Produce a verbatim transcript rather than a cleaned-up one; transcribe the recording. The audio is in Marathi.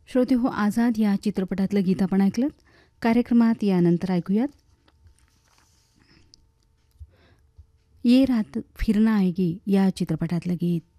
श्रोते हो, आझाद या चित्रपटातलं गीत आपण ऐकलं. कार्यक्रमात यानंतर ऐकूयात ये रात फिर ना आएगी या चित्रपटातलं गीत.